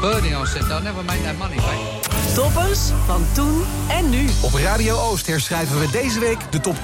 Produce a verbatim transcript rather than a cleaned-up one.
birding on set. They'll never make that money back. Toppers van toen en nu. Op Radio Oost herschrijven we deze week de top